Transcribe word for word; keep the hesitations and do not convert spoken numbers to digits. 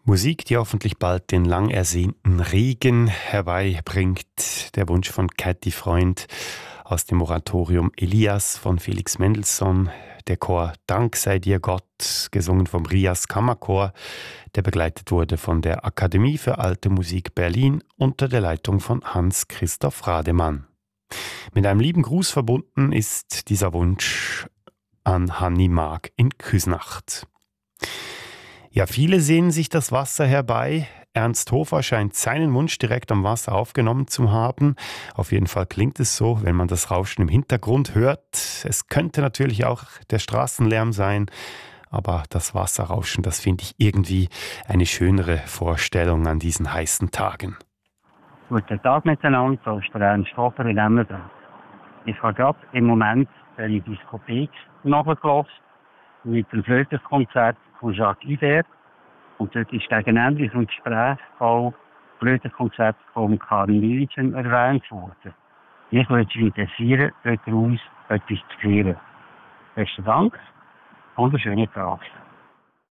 Musik, die hoffentlich bald den lang ersehnten Regen herbeibringt. Der Wunsch von Katy Freund aus dem Oratorium Elias von Felix Mendelssohn. Der Chor Dank sei dir Gott, gesungen vom Rias Kammerchor, der begleitet wurde von der Akademie für Alte Musik Berlin unter der Leitung von Hans-Christoph Rademann. Mit einem lieben Gruß verbunden ist dieser Wunsch an Hanni Maag in Küsnacht. Ja, viele sehnen sich das Wasser herbei. Ernst Hofer scheint seinen Wunsch direkt am Wasser aufgenommen zu haben. Auf jeden Fall klingt es so, wenn man das Rauschen im Hintergrund hört. Es könnte natürlich auch der Straßenlärm sein, aber das Wasserrauschen, das finde ich irgendwie eine schönere Vorstellung an diesen heißen Tagen. Guten Tag miteinander, so ist der Ernst Hofer in Emmental. Ich habe gerade im Moment eine Diskothek nachgelassen mit dem Flötenkonzert von Jacques Ibert. Und dort ist gegen Ende vom Gespräch auch das Flötenkonzert von Karl Nielsen erwähnt worden. Mich würde es interessieren, daraus etwas zu hören. Besten Dank und einen schönen Tag.